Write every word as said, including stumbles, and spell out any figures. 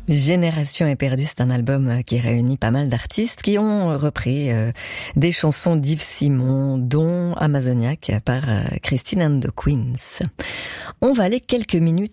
Génération éperdue, c'est un album qui réunit pas mal d'artistes qui ont repris euh, des chansons d'Yves Simon, dont Amazoniaque par euh, Christine and the Queens. On va aller quelques minutes